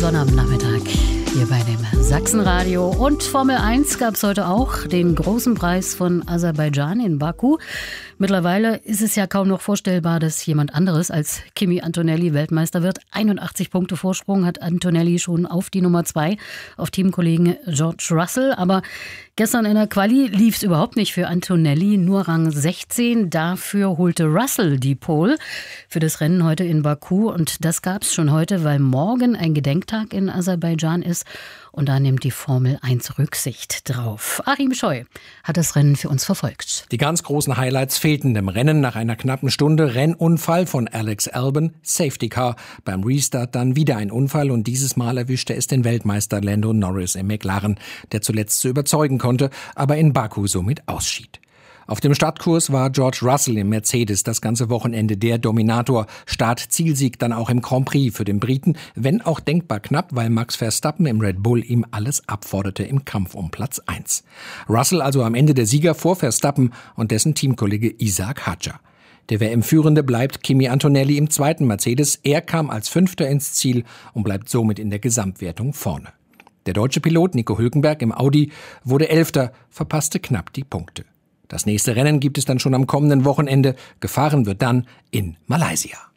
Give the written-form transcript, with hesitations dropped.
Sonnabendnachmittag hier bei dem Sachsenradio. Und Formel 1 gab es heute auch, den großen Preis von Aserbaidschan in Baku. Mittlerweile ist es ja kaum noch vorstellbar, dass jemand anderes als Kimi Antonelli Weltmeister wird. 81 Punkte Vorsprung hat Antonelli schon auf die Nummer 2, auf Teamkollegen George Russell. Aber gestern in der Quali lief es überhaupt nicht für Antonelli, nur Rang 16. Dafür holte Russell die Pole für das Rennen heute in Baku. Und das gab es schon heute, weil morgen ein Gedenktag in Aserbaidschan ist. Und da nimmt die Formel 1 Rücksicht drauf. Achim Scheu hat das Rennen für uns verfolgt. Die ganz großen Highlights fehlten im Rennen nach einer knappen Stunde. Rennunfall von Alex Albon, Safety Car. Beim Restart dann wieder ein Unfall und dieses Mal erwischte es den Weltmeister Lando Norris im McLaren, der zuletzt zu überzeugen konnte, aber in Baku somit ausschied. Auf dem Startkurs war George Russell im Mercedes das ganze Wochenende der Dominator. Start-Zielsieg dann auch im Grand Prix für den Briten, wenn auch denkbar knapp, weil Max Verstappen im Red Bull ihm alles abforderte im Kampf um Platz 1. Russell also am Ende der Sieger vor Verstappen und dessen Teamkollege Isaac Hadjar. Der WM-Führende bleibt Kimi Antonelli im zweiten Mercedes. Er kam als Fünfter ins Ziel und bleibt somit in der Gesamtwertung vorne. Der deutsche Pilot Nico Hülkenberg im Audi wurde Elfter, verpasste knapp die Punkte. Das nächste Rennen gibt es dann schon am kommenden Wochenende. Gefahren wird dann in Malaysia.